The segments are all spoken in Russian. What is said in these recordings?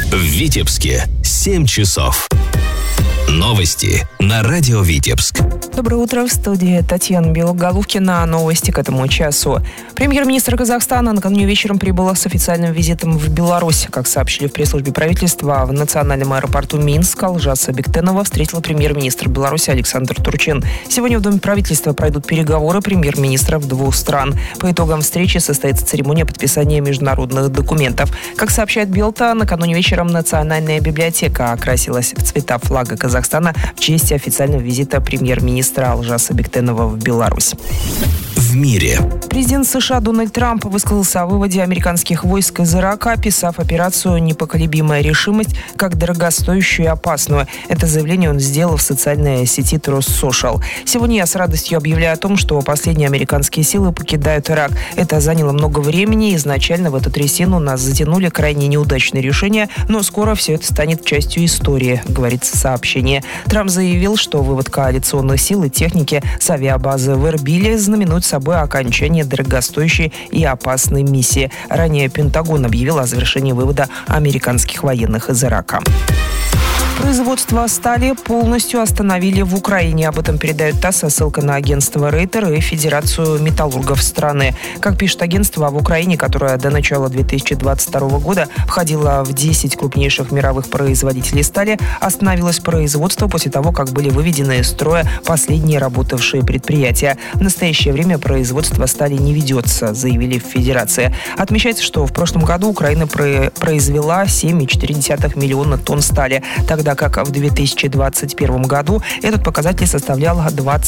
В Витебске 7 часов. Новости на радио Витебск. Доброе утро, в студии Татьяна Белоголовкина. Новости к этому часу. Премьер-министр Казахстана накануне вечером прибыла с официальным визитом в Беларусь. Как сообщили в пресс-службе правительства, в национальном аэропорту Минска Алжаса Бектенова встретил премьер-министр Беларуси Александр Турчин. Сегодня в Доме правительства пройдут переговоры премьер-министров двух стран. По итогам встречи состоится церемония подписания международных документов. Как сообщает Белта, накануне вечером Национальная библиотека окрасилась в цвета флага Казахстана в честь официального визита премьер-министра Алжаса Бектенова в Беларусь. В мире. Президент США Дональд Трамп высказался о выводе американских войск из Ирака, описав операцию «Непоколебимая решимость» как дорогостоящую и опасную. Это заявление он сделал в социальной сети Truth Social. Сегодня я с радостью объявляю о том, что последние американские силы покидают Ирак. Это заняло много времени. Изначально в эту трясину нас затянули крайне неудачные решения, но скоро все это станет частью истории, говорится в сообщении. Трамп заявил, что вывод коалиционных сил и техники с авиабазы в Эрбиле знаменует собой окончание дорогостоящей и опасной миссии. Ранее Пентагон объявил о завершении вывода американских военных из Ирака. Производство стали полностью остановили в Украине. Об этом передает ТАСС со ссылкой на агентство Рейтер и Федерацию металлургов страны. Как пишет агентство, в Украине, которая до начала 2022 года входила в 10 крупнейших мировых производителей стали, остановилось производство после того, как были выведены из строя последние работавшие предприятия. В настоящее время производство стали не ведется, заявили в Федерации. Отмечается, что в прошлом году Украина произвела 7,4 миллиона тонн стали, тогда как в 2021 году этот показатель составлял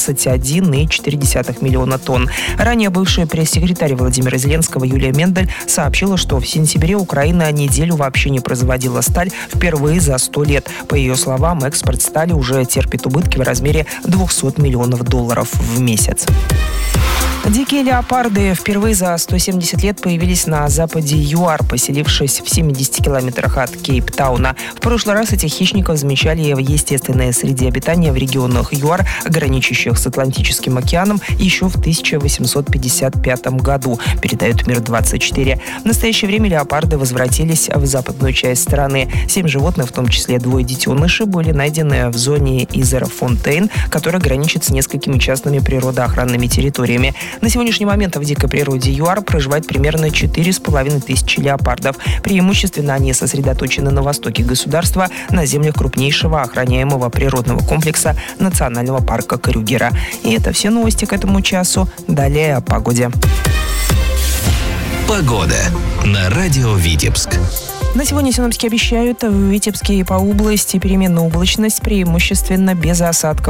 21,4 миллиона тонн. Ранее бывший пресс-секретарь Владимира Зеленского Юлия Мендель сообщила, что в сентябре Украина неделю вообще не производила сталь впервые за 100 лет. По ее словам, экспорт стали уже терпит убытки в размере $200 миллионов в месяц. Дикие леопарды впервые за 170 лет появились на западе ЮАР, поселившись в 70 километрах от Кейптауна. В прошлый раз этих хищников замечали в естественной среде обитания в регионах ЮАР, граничащих с Атлантическим океаном, еще в 1855 году, передает Мир-24. В настоящее время леопарды возвратились в западную часть страны. 7 животных, в том числе 2 детенышей, были найдены в зоне Изер-Фонтейн, которая граничит с несколькими частными природоохранными территориями. На сегодняшний момент в дикой природе ЮАР проживает примерно 4,5 тысячи леопардов. Преимущественно они сосредоточены на востоке государства, на землях крупнейшего охраняемого природного комплекса Национального парка Крюгера. И это все новости к этому часу. Далее о погоде. Погода на радио Витебск. На сегодня синоптики обещают в Витебске и по области переменная облачность, преимущественно без осадков.